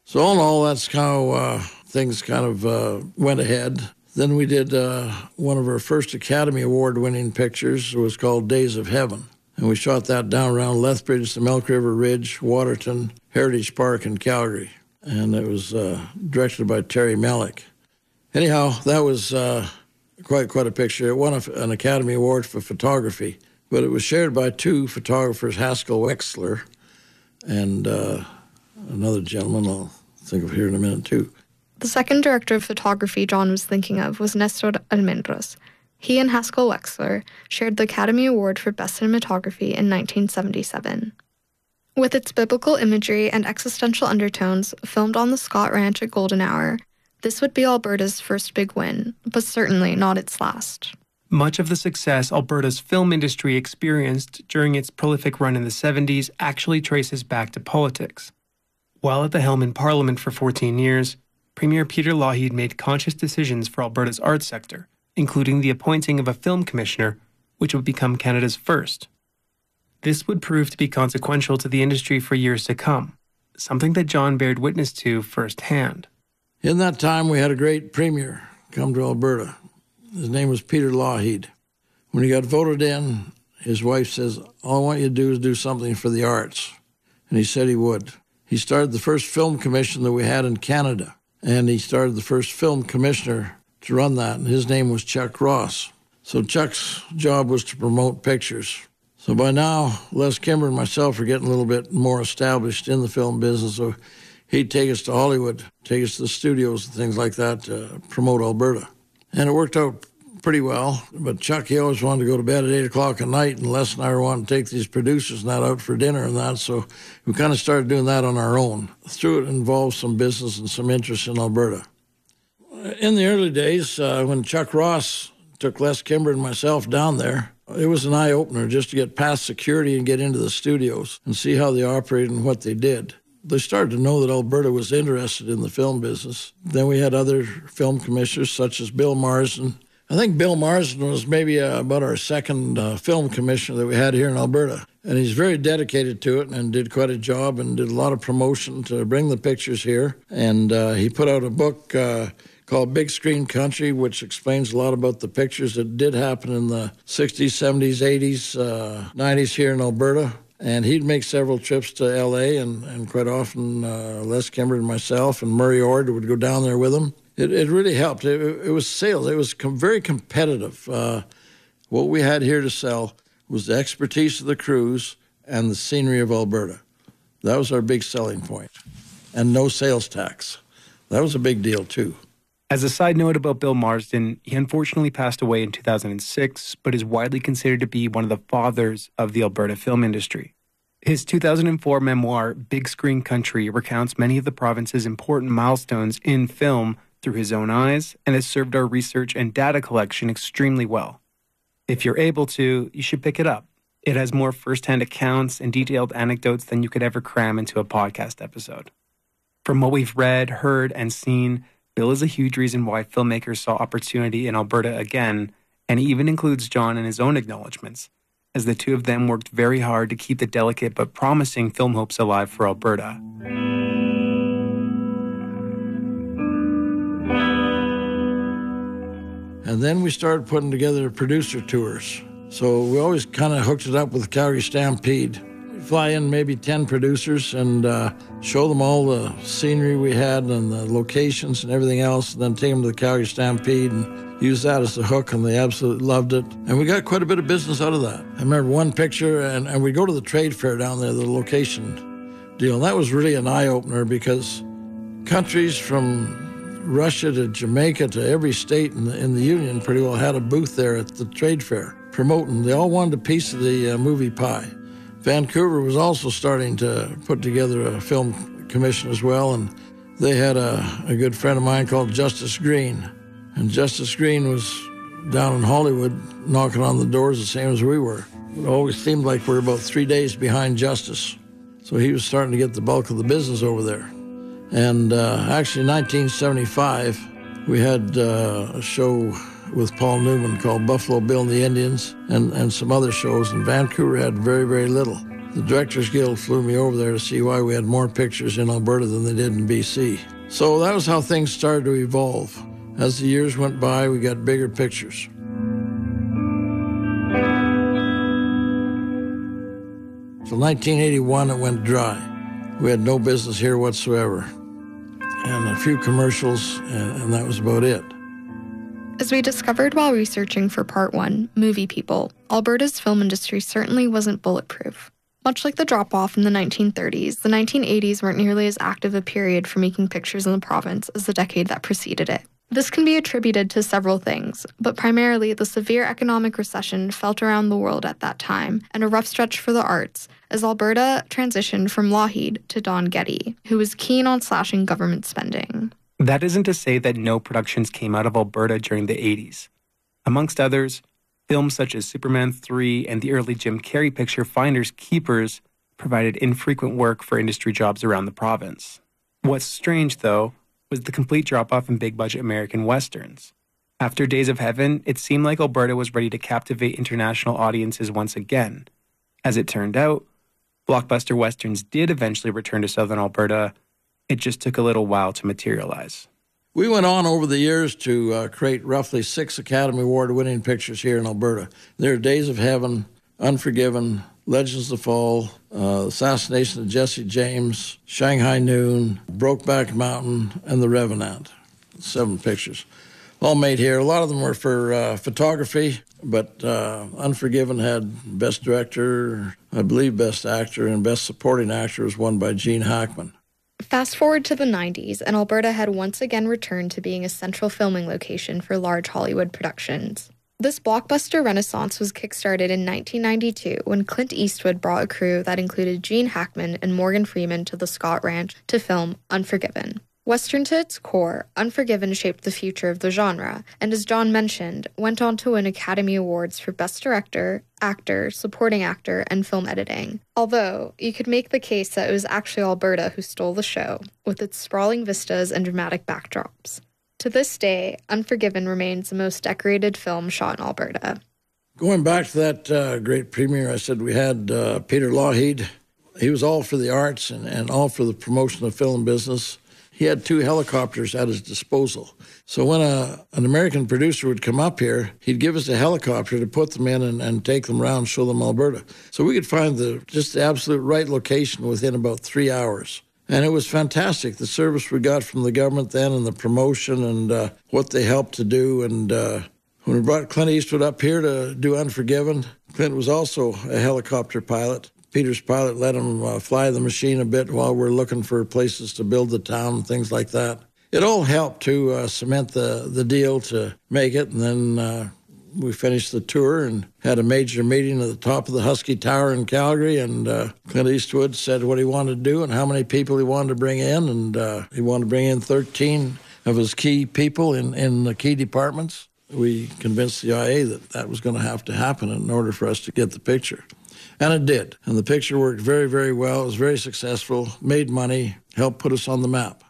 So all in all, that's how things kind of went ahead. Then we did one of our first Academy Award-winning pictures. It was called Days of Heaven. And we shot that down around Lethbridge, the Milk River Ridge, Waterton, Heritage Park in Calgary. And it was directed by Terry Malick. Anyhow, that was quite a picture. It won an Academy Award for photography, but it was shared by two photographers, Haskell Wexler and another gentleman I'll think of here in a minute too. The second director of photography John was thinking of was Nestor Almendros. He and Haskell Wexler shared the Academy Award for Best Cinematography in 1977. With its biblical imagery and existential undertones filmed on the Scott Ranch at Golden Hour, this would be Alberta's first big win, but certainly not its last. Much of the success Alberta's film industry experienced during its prolific run in the 70s actually traces back to politics. While at the helm in Parliament for 14 years, Premier Peter Lougheed made conscious decisions for Alberta's arts sector, including the appointing of a film commissioner, which would become Canada's first. This would prove to be consequential to the industry for years to come, something that John bared witness to firsthand. In that time, we had a great premier come to Alberta. His name was Peter Lougheed. When he got voted in, his wife says, all I want you to do is do something for the arts. And he said he would. He started the first film commission that we had in Canada, and he started the first film commissioner to run that, and his name was Chuck Ross. So Chuck's job was to promote pictures. So by now, Les Kimber and myself are getting a little bit more established in the film business, so he'd take us to Hollywood, take us to the studios and things like that to promote Alberta. And it worked out pretty well, but Chuck, he always wanted to go to bed at 8 o'clock at night, and Les and I were wanting to take these producers and that out for dinner and that, so we kind of started doing that on our own. Through it involved some business and some interest in Alberta. In the early days, when Chuck Ross took Les Kimber and myself down there, it was an eye-opener just to get past security and get into the studios and see how they operated and what they did. They started to know that Alberta was interested in the film business. Then we had other film commissioners such as Bill Marsden. I think Bill Marsden was maybe about our second film commissioner that we had here in Alberta. And he's very dedicated to it and did quite a job and did a lot of promotion to bring the pictures here. And he put out a book called Big Screen Country, which explains a lot about the pictures that did happen in the 60s, 70s, 80s, 90s here in Alberta. And he'd make several trips to L.A., and quite often Les Kimber and myself and Murray Ord would go down there with him. It really helped. It was sales. It was very competitive. What we had here to sell was the expertise of the crews and the scenery of Alberta. That was our big selling point. And no sales tax. That was a big deal, too. As a side note about Bill Marsden, he unfortunately passed away in 2006, but is widely considered to be one of the fathers of the Alberta film industry. His 2004 memoir, Big Screen Country, recounts many of the province's important milestones in film through his own eyes and has served our research and data collection extremely well. If you're able to, you should pick it up. It has more first-hand accounts and detailed anecdotes than you could ever cram into a podcast episode. From what we've read, heard, and seen, Bill is a huge reason why filmmakers saw opportunity in Alberta again, and he even includes John in his own acknowledgements, as the two of them worked very hard to keep the delicate but promising film hopes alive for Alberta. And then we started putting together producer tours. So we always kind of hooked it up with Calgary Stampede. We'd fly in maybe 10 producers and show them all the scenery we had and the locations and everything else, and then take them to the Calgary Stampede and use that as the hook, and they absolutely loved it. And we got quite a bit of business out of that. I remember one picture, and we'd go to the trade fair down there, the location deal, and that was really an eye-opener because countries from Russia to Jamaica to every state in the Union pretty well had a booth there at the trade fair promoting. They all wanted a piece of the movie pie. Vancouver was also starting to put together a film commission as well, and they had a good friend of mine called Justice Green. And Justice Green was down in Hollywood knocking on the doors the same as we were. It always seemed like we were about 3 days behind Justice. So he was starting to get the bulk of the business over there. And actually in 1975, we had a show with Paul Newman called Buffalo Bill and the Indians and some other shows, and Vancouver had very, very little. The Directors Guild flew me over there to see why we had more pictures in Alberta than they did in BC. So that was how things started to evolve. As the years went by, we got bigger pictures. So 1981, it went dry. We had no business here whatsoever. And a few commercials, and that was about it. As we discovered while researching for Part 1, Movie People, Alberta's film industry certainly wasn't bulletproof. Much like the drop-off in the 1930s, the 1980s weren't nearly as active a period for making pictures in the province as the decade that preceded it. This can be attributed to several things, but primarily the severe economic recession felt around the world at that time, and a rough stretch for the arts, as Alberta transitioned from Lougheed to Don Getty, who was keen on slashing government spending. That isn't to say that no productions came out of Alberta during the 80s. Amongst others, films such as Superman 3 and the early Jim Carrey picture Finders Keepers provided infrequent work for industry jobs around the province. What's strange, though, was the complete drop-off in big-budget American westerns. After Days of Heaven, it seemed like Alberta was ready to captivate international audiences once again. As it turned out, blockbuster westerns did eventually return to southern Alberta. It just took a little while to materialize. We went on over the years to create roughly 6 Academy Award-winning pictures here in Alberta. There are Days of Heaven, Unforgiven, Legends of the Fall, Assassination of Jesse James, Shanghai Noon, Brokeback Mountain, and The Revenant. 7 pictures, all made here. A lot of them were for photography, but Unforgiven had Best Director, I believe Best Actor, and Best Supporting Actor was won by Gene Hackman. Fast forward to the 90s, and Alberta had once again returned to being a central filming location for large Hollywood productions. This blockbuster renaissance was kickstarted in 1992 when Clint Eastwood brought a crew that included Gene Hackman and Morgan Freeman to the Scott Ranch to film Unforgiven. Western to its core, Unforgiven shaped the future of the genre, and as John mentioned, went on to win Academy Awards for Best Director, Actor, Supporting Actor, and Film Editing. Although, you could make the case that it was actually Alberta who stole the show, with its sprawling vistas and dramatic backdrops. To this day, Unforgiven remains the most decorated film shot in Alberta. Going back to that great premiere, I said we had Peter Lougheed. He was all for the arts and all for the promotion of film business. He had 2 helicopters at his disposal. So when an American producer would come up here, he'd give us a helicopter to put them in and take them around, show them Alberta. So we could find just the absolute right location within about 3 hours. And it was fantastic, the service we got from the government then and the promotion and what they helped to do. And when we brought Clint Eastwood up here to do Unforgiven, Clint was also a helicopter pilot. Peter's pilot let him fly the machine a bit while we're looking for places to build the town and things like that. It all helped to cement the deal to make it. And then we finished the tour and had a major meeting at the top of the Husky Tower in Calgary. And Clint Eastwood said what he wanted to do and how many people he wanted to bring in. And he wanted to bring in 13 of his key people in the key departments. We convinced the IA that was going to have to happen in order for us to get the picture. And it did. And the picture worked very, very well. It was very successful, made money, helped put us on the map.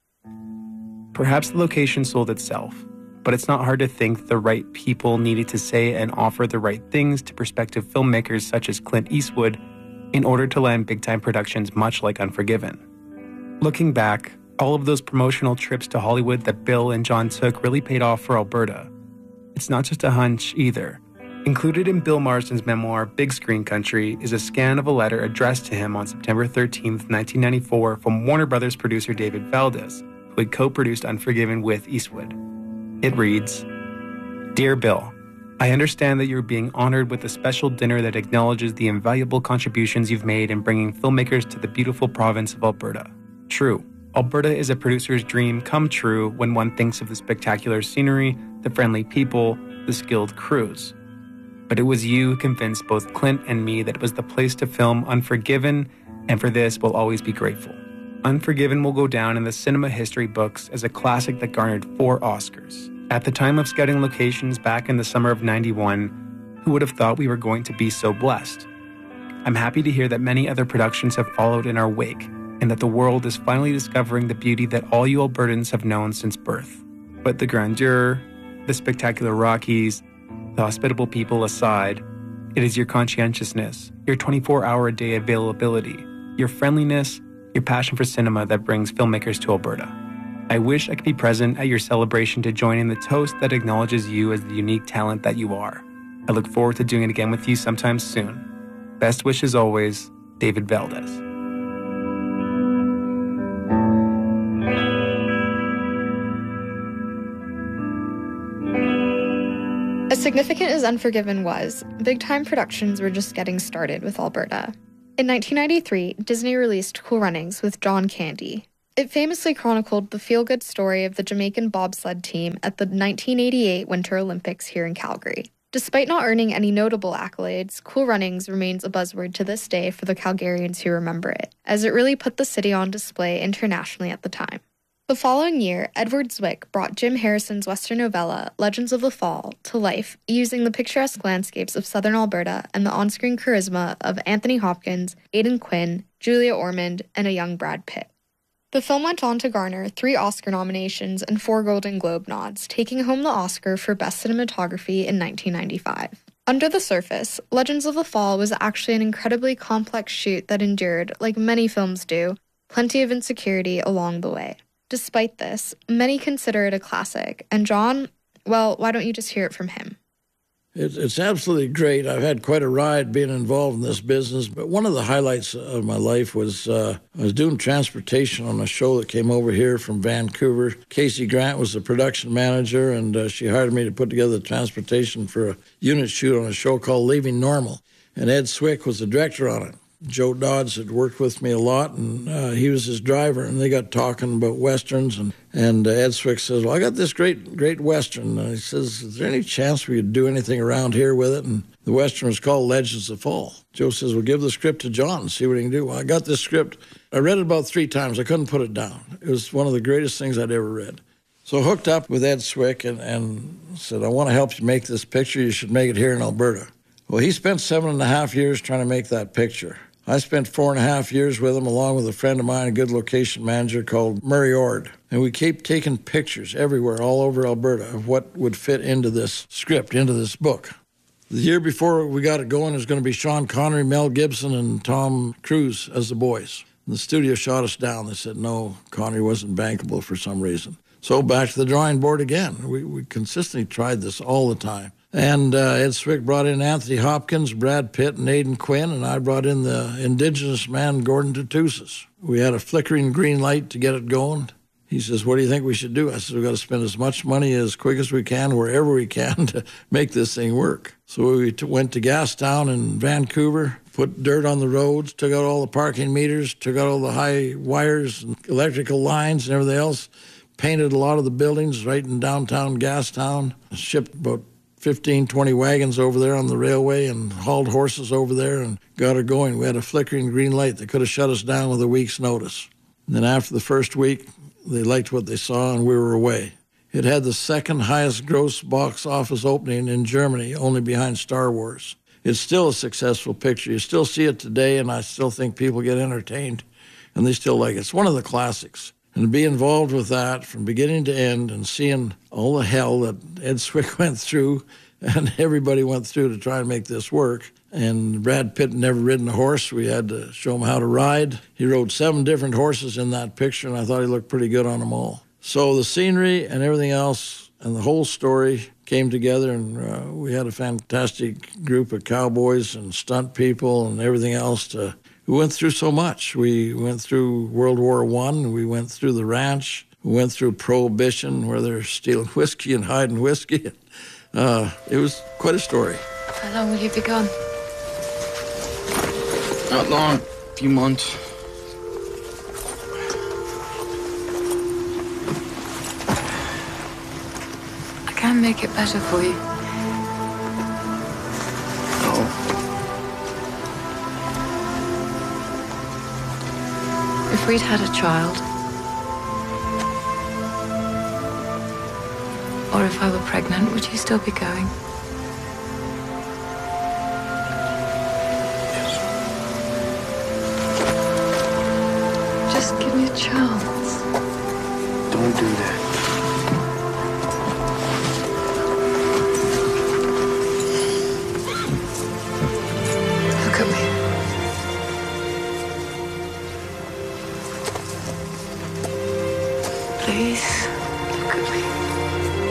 Perhaps the location sold itself, but it's not hard to think the right people needed to say and offer the right things to prospective filmmakers such as Clint Eastwood in order to land big-time productions much like Unforgiven. Looking back, all of those promotional trips to Hollywood that Bill and John took really paid off for Alberta. It's not just a hunch either. Included in Bill Marsden's memoir, Big Screen Country, is a scan of a letter addressed to him on September 13, 1994 from Warner Brothers producer David Valdez, who had co-produced Unforgiven with Eastwood. It reads, "Dear Bill, I understand that you're being honored with a special dinner that acknowledges the invaluable contributions you've made in bringing filmmakers to the beautiful province of Alberta. True, Alberta is a producer's dream come true when one thinks of the spectacular scenery, the friendly people, the skilled crews. But it was you who convinced both Clint and me that it was the place to film Unforgiven, and for this we'll always be grateful. Unforgiven will go down in the cinema history books as a classic that garnered 4 Oscars. At the time of scouting locations back in the summer of '91, who would have thought we were going to be so blessed? I'm happy to hear that many other productions have followed in our wake, and that the world is finally discovering the beauty that all you Albertans have known since birth. But the grandeur, the spectacular Rockies, the hospitable people aside, It is your conscientiousness, your 24-hour-a-day availability, your friendliness, your passion for cinema that brings filmmakers to Alberta. I wish I could be present at your celebration to join in the toast that acknowledges you as the unique talent that you are. I look forward to doing it again with you sometime soon. Best wishes always, David Valdez. As significant as Unforgiven was, big-time productions were just getting started with Alberta. In 1993, Disney released Cool Runnings with John Candy. It famously chronicled the feel-good story of the Jamaican bobsled team at the 1988 Winter Olympics here in Calgary. Despite not earning any notable accolades, Cool Runnings remains a buzzword to this day for the Calgarians who remember it, as it really put the city on display internationally at the time. The following year, Edward Zwick brought Jim Harrison's Western novella, Legends of the Fall, to life, using the picturesque landscapes of southern Alberta and the on-screen charisma of Anthony Hopkins, Aidan Quinn, Julia Ormond, and a young Brad Pitt. The film went on to garner 3 Oscar nominations and 4 Golden Globe nods, taking home the Oscar for Best Cinematography in 1995. Under the surface, Legends of the Fall was actually an incredibly complex shoot that endured, like many films do, plenty of insecurity along the way. Despite this, many consider it a classic, and John, well, why don't you just hear it from him? It's absolutely great. I've had quite a ride being involved in this business, but one of the highlights of my life was I was doing transportation on a show that came over here from Vancouver. Casey Grant was the production manager, and she hired me to put together the transportation for a unit shoot on a show called Leaving Normal, and Ed Zwick was the director on it. Joe Dodds had worked with me a lot, and he was his driver, and they got talking about Westerns, and Ed Zwick says, well, I got this great Western. And he says, is there any chance we could do anything around here with it? And the Western was called Legends of the Fall. Joe says, well, give the script to John and see what he can do. Well, I got this script. I read it about 3 times. I couldn't put it down. It was one of the greatest things I'd ever read. So I hooked up with Ed Zwick and said, I want to help you make this picture. You should make it here in Alberta. Well, he spent 7.5 years trying to make that picture. I spent 4.5 years with him, along with a friend of mine, a good location manager called Murray Ord. And we kept taking pictures everywhere, all over Alberta, of what would fit into this script, into this book. The year before we got it going, it was going to be Sean Connery, Mel Gibson, and Tom Cruise as the boys. And the studio shot us down. They said, no, Connery wasn't bankable for some reason. So back to the drawing board again. We consistently tried this all the time. And Ed Zwick brought in Anthony Hopkins, Brad Pitt, and Aidan Quinn, and I brought in the indigenous man, Gordon Tootoosis. We had a flickering green light to get it going. He says, what do you think we should do? I said, we've got to spend as much money as quick as we can, wherever we can, to make this thing work. So we went to Gastown in Vancouver, put dirt on the roads, took out all the parking meters, took out all the high wires and electrical lines and everything else, painted a lot of the buildings right in downtown Gastown, shipped about 15, 20 wagons over there on the railway and hauled horses over there and got her going. We had a flickering green light that could have shut us down with a week's notice. And then after the first week, they liked what they saw and we were away. It had the second highest gross box office opening in Germany, only behind Star Wars. It's still a successful picture. You still see it today, and I still think people get entertained, and they still like it. It's one of the classics. And to be involved with that from beginning to end and seeing all the hell that Ed Zwick went through and everybody went through to try and make this work. And Brad Pitt had never ridden a horse. We had to show him how to ride. He rode 7 different horses in that picture, and I thought he looked pretty good on them all. So the scenery and everything else and the whole story came together, and we had a fantastic group of cowboys and stunt people and everything else. We went through so much. We went through World War I. We went through the ranch. We went through Prohibition, where they're stealing whiskey and hiding whiskey. It was quite a story. How long will you be gone? Not long. A few months. I can make it better for you. No. If we'd had a child, or if I were pregnant, would you still be going? Yes. Just give me a chance. Don't do that. Please, look at me.